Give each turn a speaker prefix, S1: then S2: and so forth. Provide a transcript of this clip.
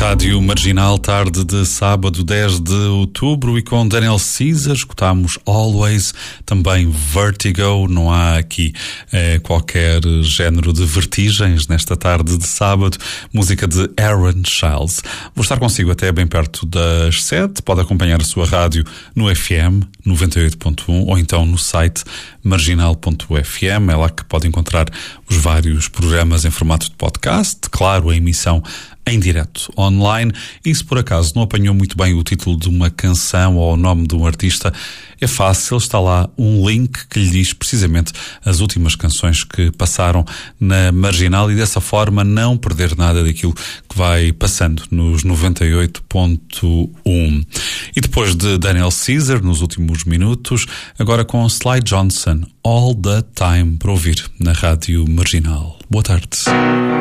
S1: Rádio Marginal, tarde de sábado 10 de outubro, e com Daniel Caesar escutámos Always, também Vertigo. Não há aqui qualquer género de vertigens nesta tarde de sábado. Música de Aaron Childs. Vou estar consigo até bem perto das 7. Pode acompanhar a sua rádio no FM 98.1 ou então no site marginal.fm. É lá que pode encontrar os vários programas em formato de podcast, claro, a emissão em direto online. E se por acaso não apanhou muito bem o título de uma canção ou o nome de um artista, é fácil, está lá um link que lhe diz precisamente as últimas canções que passaram na Marginal, e dessa forma não perder nada daquilo que vai passando nos 98.1. E depois de Daniel Caesar, nos últimos minutos, agora com Sly Johnson, All the Time, para ouvir na Rádio Marginal. Boa tarde.